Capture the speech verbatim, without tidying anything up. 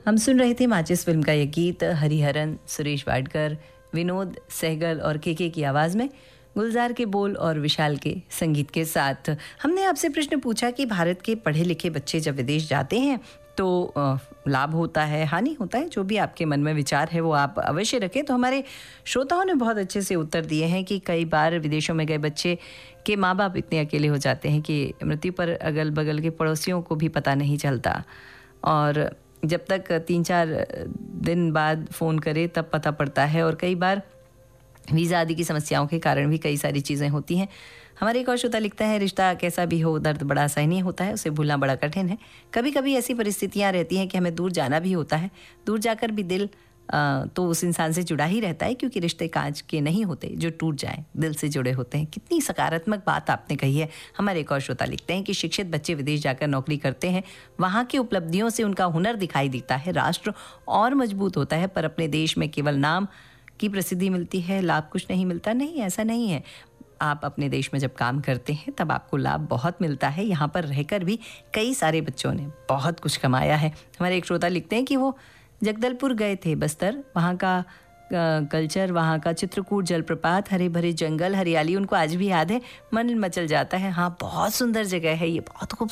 हम सुन रहे थे माचिस फिल्म का ये गीत हरिहरन, सुरेश वाडकर, विनोद सहगल और केके की आवाज़ में, गुलजार के बोल और विशाल के संगीत के साथ। हमने आपसे प्रश्न पूछा कि भारत के पढ़े लिखे बच्चे जब विदेश जाते हैं तो लाभ होता है, हानि होता है? जो भी आपके मन में विचार है वो आप अवश्य रखें। तो हमारे श्रोताओं ने बहुत अच्छे से उत्तर दिए हैं कि कई बार विदेशों में गए बच्चे के माँ बाप इतने अकेले हो जाते हैं कि मृत्यु पर अगल बगल के पड़ोसियों को भी पता नहीं चलता, और जब तक तीन चार दिन बाद फ़ोन करे तब पता पड़ता है। और कई बार वीज़ा आदि की समस्याओं के कारण भी कई सारी चीज़ें होती हैं। हमारे एक और श्रोता लिखता है, रिश्ता कैसा भी हो, दर्द बड़ा असहनीय होता है, उसे भूलना बड़ा कठिन है। कभी कभी ऐसी परिस्थितियां रहती हैं कि हमें दूर जाना भी होता है। दूर जाकर भी दिल आ, तो उस इंसान से जुड़ा ही रहता है, क्योंकि रिश्ते कांच के नहीं होते जो टूट जाएं, दिल से जुड़े होते हैं। कितनी सकारात्मक बात आपने कही है। हमारे एक और श्रोता लिखते हैं कि शिक्षित बच्चे विदेश जाकर नौकरी करते हैं, वहाँ की उपलब्धियों से उनका हुनर दिखाई देता है, राष्ट्र और मजबूत होता है, पर अपने देश में केवल नाम की प्रसिद्धि मिलती है, लाभ कुछ नहीं मिलता। नहीं, ऐसा नहीं है। आप अपने देश में जब काम करते हैं तब आपको लाभ बहुत मिलता है। यहाँ पर रहकर भी कई सारे बच्चों ने बहुत कुछ कमाया है। हमारे एक श्रोता लिखते हैं कि वो जगदलपुर गए थे, बस्तर, वहाँ का कल्चर, वहाँ का चित्रकूट जलप्रपात, हरे भरे जंगल, हरियाली उनको आज भी याद है, मन मचल जाता है। हाँ, बहुत सुंदर जगह है ये, बहुत खूब